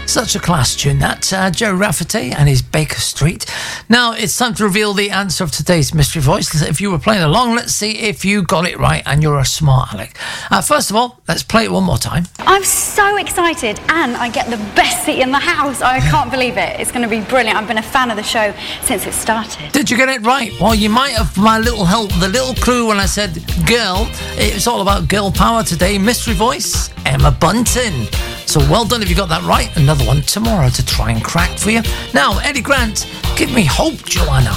Such a class tune, that. Joe Rafferty and his Baker Street. Now, it's time to reveal the answer of today's Mystery Voice. If you were playing along, let's see if you got it right and you're a smart Alec. First of all, let's play it one more time. I'm so excited, and I get the best seat in the house. I can't believe it. It's going to be brilliant. I've been a fan of the show since it started. Did you get it right? Well, you might have my little help, the little clue when I said girl. It was all about girl power today. Mystery Voice, Emma Bunton. So well done if you got that right. Another one tomorrow to try and crack for you. Now, Eddie Grant, give me hope, Joanna.